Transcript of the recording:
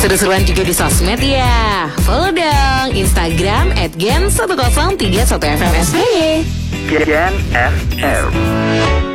Seru-seruan juga di sosmed ya. Follow dong Instagram @gen1031fmsby. Gen FM.